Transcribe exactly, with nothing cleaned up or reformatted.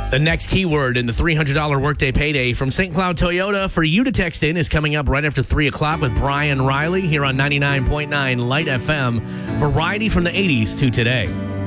The next keyword in the three hundred dollars workday payday from Saint Cloud Toyota for you to text in is coming up right after three o'clock with Brian Riley here on ninety-nine point nine Light F M. Variety from the eighties to today.